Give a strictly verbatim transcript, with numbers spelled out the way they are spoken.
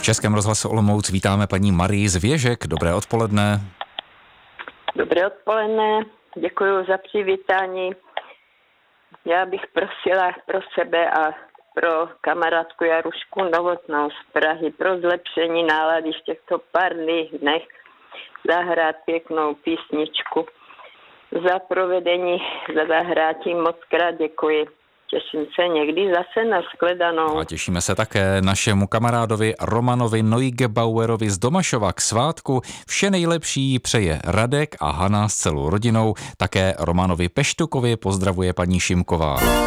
Českém rozhlase Olomouc vítáme paní Marii z Věžek. Dobré odpoledne. Dobré odpoledne, děkuji za přivítání. Já bych prosila pro sebe a pro kamarádku Jarušku Novotnou z Prahy pro zlepšení nálady v těchto párných dnech zahrát pěknou písničku. Za provedení, za zahrátí moc krát děkuji. Těším se někdy zase na shledanou. A těšíme se také našemu kamarádovi Romanovi Neugebauerovi z Domašova k svátku. Vše nejlepší přeje Radek a Hana s celou rodinou. Také Romanovi Peštukovi pozdravuje paní Šimková.